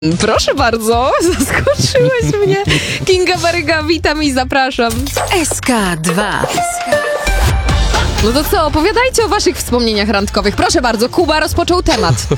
Proszę bardzo, zaskoczyłeś mnie. Kinga Baryga, witam i zapraszam. SK2. No to co, opowiadajcie o waszych wspomnieniach randkowych. Proszę bardzo, Kuba rozpoczął temat.